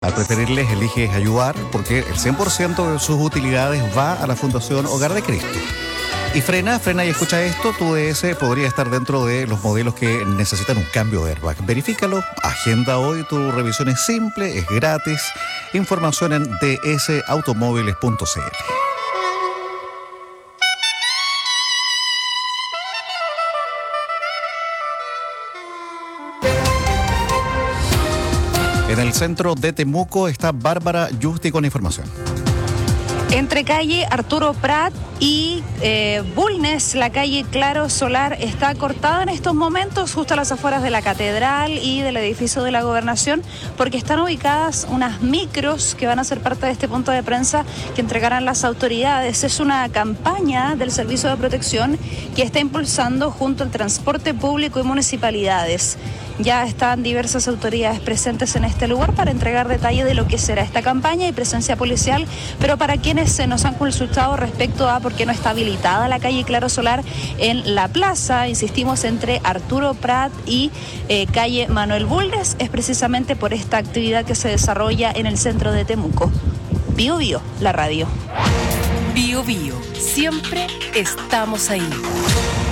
Al preferirles, eliges ayudar porque el 100% de sus utilidades va a la Fundación Hogar de Cristo. Y frena y escucha esto, tu DS podría estar dentro de los modelos que necesitan un cambio de airbag. Verifícalo, agenda hoy, tu revisión es simple, es gratis. Información en dsautomóviles.cl. En el centro de Temuco está Bárbara Yusti con información. Entre calle Arturo Prat y Bulnes, la calle Claro Solar está cortada en estos momentos justo a las afueras de la catedral y del edificio de la Gobernación, porque están ubicadas unas micros que van a ser parte de este punto de prensa que entregarán las autoridades. Es una campaña del Servicio de Protección que está impulsando junto al transporte público y municipalidades. Ya están diversas autoridades presentes en este lugar para entregar detalle de lo que será esta campaña y presencia policial, pero para quienes se nos han consultado respecto a por qué no está habilitada la calle Claro Solar en la plaza, insistimos, entre Arturo Prat y calle Manuel Bulnes, es precisamente por esta actividad que se desarrolla en el centro de Temuco. Bio Bio, la radio. Bio Bio, siempre estamos ahí.